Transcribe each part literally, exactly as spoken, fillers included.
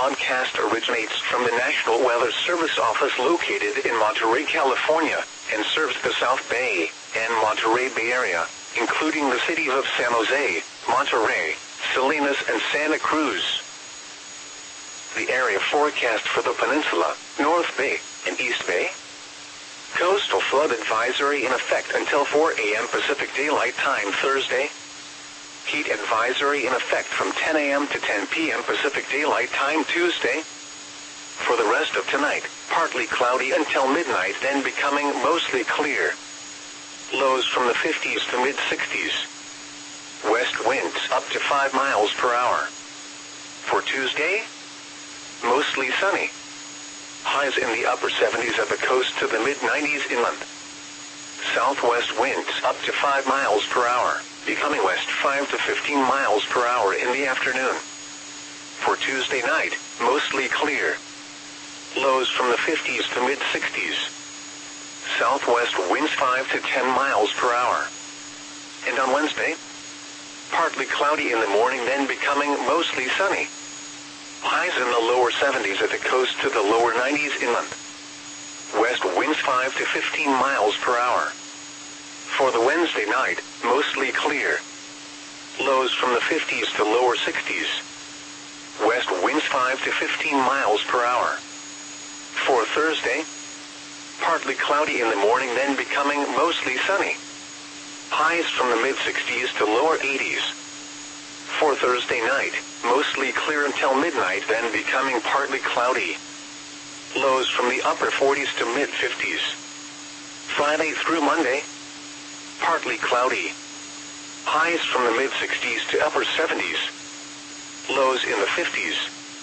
broadcast originates from the National Weather Service office located in Monterey, California, and serves the South Bay and Monterey Bay Area, including the cities of San Jose, Monterey, Salinas, and Santa Cruz. The area forecast for the peninsula, North Bay, and East Bay. Coastal flood advisory in effect until four a m Pacific Daylight Time Thursday. Heat advisory in effect from ten a m to ten p m Pacific Daylight Time Tuesday. For the rest of tonight, partly cloudy until midnight, then becoming mostly clear. Lows from the fifties to mid-sixties. West winds up to five miles per hour. For Tuesday, mostly sunny. Highs in the upper seventies at the coast to the mid-nineties inland. Southwest winds up to five miles per hour, becoming west five to fifteen miles per hour in the afternoon. For Tuesday night, mostly clear. Lows from the fifties to mid-sixties. Southwest winds five to ten miles per hour. And on Wednesday, partly cloudy in the morning, then becoming mostly sunny. Highs in the lower seventies at the coast to the lower nineties inland. West winds five to fifteen miles per hour. For the Wednesday night, mostly clear. Lows from the fifties to lower sixties. West winds five to fifteen miles per hour. For Thursday, partly cloudy in the morning, then becoming mostly sunny. Highs from the mid-sixties to lower eighties. For Thursday night, mostly clear until midnight, then becoming partly cloudy. Lows from the upper forties to mid-fifties. Friday through Monday, partly cloudy. Highs from the mid-sixties to upper seventies. Lows in the fifties.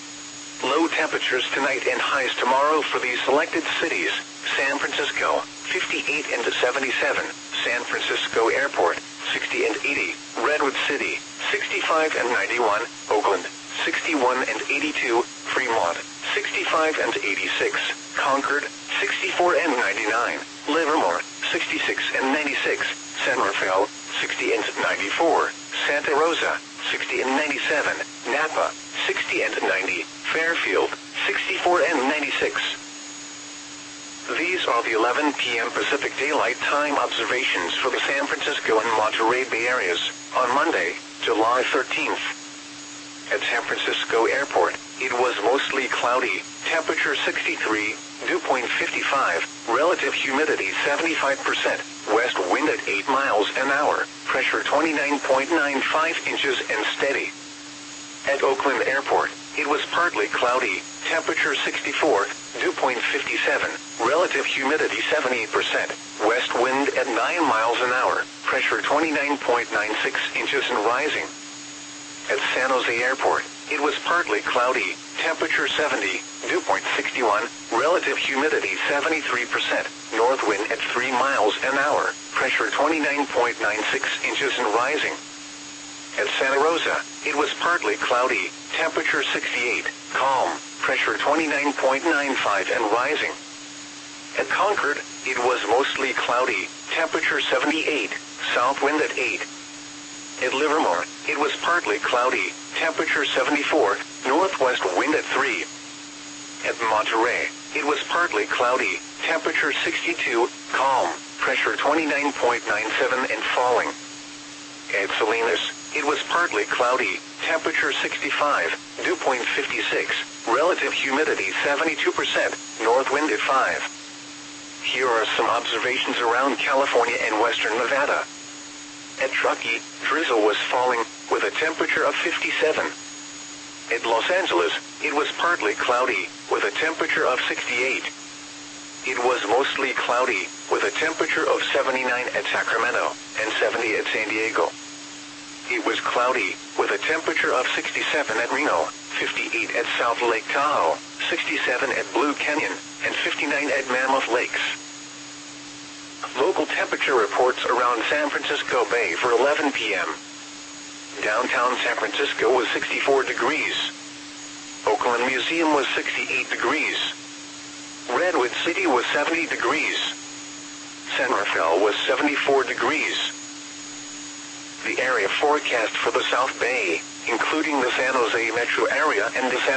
Low temperatures tonight and highs tomorrow for these selected cities: San Francisco, fifty-eight and seventy-seven, San Francisco Airport, sixty and eighty, Redwood City, sixty-five and ninety-one, Oakland, sixty-one and eighty-two, Fremont, sixty-five and eighty-six, Concord, sixty-four and ninety-nine, Livermore, sixty-six and ninety-six, San Rafael, sixty and ninety-four, Santa Rosa, sixty and ninety-seven, Napa, sixty and ninety, Fairfield, sixty-four and ninety-six. These are the eleven p m Pacific Daylight Time observations for the San Francisco and Monterey Bay areas on Monday, July thirteenth. At San Francisco Airport, it was mostly cloudy, temperature sixty-three, dew point fifty-five, relative humidity seventy-five percent, west wind at eight miles an hour, pressure twenty-nine point nine five inches and steady. At Oakland Airport, it was partly cloudy, temperature sixty-four, dew point fifty-seven, relative humidity seventy percent, west wind at nine miles an hour, pressure twenty-nine point nine six inches and rising. At San Jose Airport, it was partly cloudy, temperature seventy, dew point sixty-one, relative humidity seventy-three percent, north wind at three miles an hour, pressure twenty-nine point nine six inches and rising. At Santa Rosa, it was partly cloudy, temperature sixty-eight, calm, pressure twenty-nine point nine five and rising. At Concord, it was mostly cloudy, temperature seventy-eight, south wind at eight. At Livermore, it was partly cloudy, temperature seventy-four, northwest wind at three. At Monterey, it was partly cloudy, temperature sixty-two, calm, pressure twenty-nine point nine seven and falling. At Salinas, it was partly cloudy, temperature sixty-five, dew point fifty-six, relative humidity seventy-two percent, north wind at five. Here are some observations around California and western Nevada. At Truckee, drizzle was falling, with a temperature of fifty-seven. At Los Angeles, it was partly cloudy, with a temperature of sixty-eight. It was mostly cloudy, with a temperature of seventy-nine at Sacramento, and seventy at San Diego. It was cloudy, with a temperature of sixty-seven at Reno, fifty-eight at South Lake Tahoe, sixty-seven at Blue Canyon, and fifty-nine at Mammoth Lakes. Local temperature reports around San Francisco Bay for eleven p m Downtown San Francisco was sixty-four degrees. Oakland Museum was sixty-eight degrees. Redwood City was seventy degrees. San Rafael was seventy-four degrees. The area forecast for the South Bay, including the San Jose metro area and the San